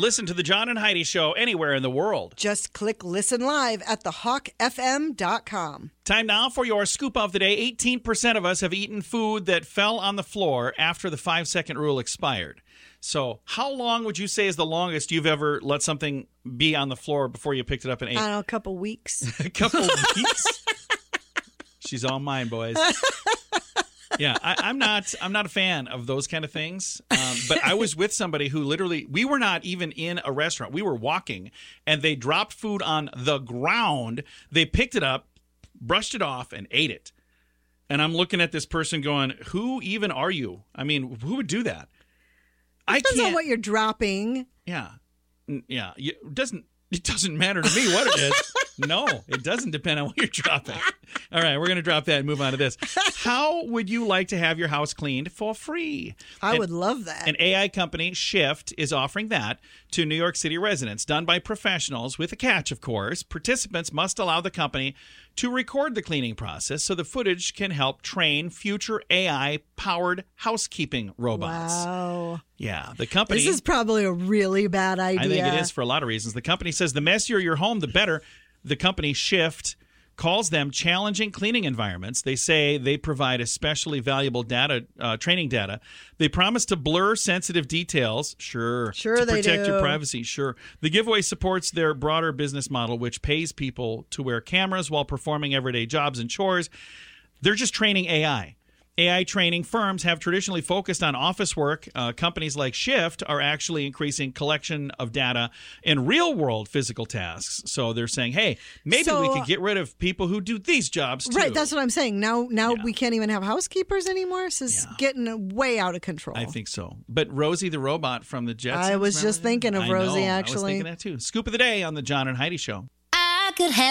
Listen to the John and Heidi Show anywhere in the world. Just click Listen Live at thehawkfm.com. Time now for your scoop of the day. 18% of us have eaten food that fell on the floor after the 5-second rule expired. So how long would you say is the longest you've ever let something be on the floor before you picked it up and ate? I don't know, a couple weeks. A couple weeks? She's all mine, boys. Yeah, I'm not a fan of those kind of things. But I was with somebody who literally, we were not even in a restaurant. We were walking, and they dropped food on the ground. They picked it up, brushed it off, and ate it. And I'm looking at this person going, who even are you? I mean, who would do that? Depends on what you're dropping. Yeah. Yeah. It doesn't matter to me what it is. No, it doesn't depend on what you're dropping. All right, we're going to drop that and move on to this. How would you like to have your house cleaned for free? I would love that. An AI company, Shift, is offering that to New York City residents, done by professionals with a catch, of course. Participants must allow the company to record the cleaning process so the footage can help train future AI-powered housekeeping robots. Wow. Yeah, the company... This is probably a really bad idea. I think it is for a lot of reasons. The company says the messier your home, the better. The company Shift calls them challenging cleaning environments. They say they provide especially valuable data, training data. They promise to blur sensitive details. Sure they do. To protect your privacy. Sure. The giveaway supports their broader business model, which pays people to wear cameras while performing everyday jobs and chores. They're just training AI. AI training firms have traditionally focused on office work. Companies like Shift are actually increasing collection of data in real-world physical tasks. So they're saying, hey, maybe we could get rid of people who do these jobs too. Right, that's what I'm saying. Now we can't even have housekeepers anymore. This is getting way out of control. I think so. But Rosie the robot from the Jetsons. I was just thinking of Rosie, actually. I was thinking that too. Scoop of the day on the John and Heidi Show. I could have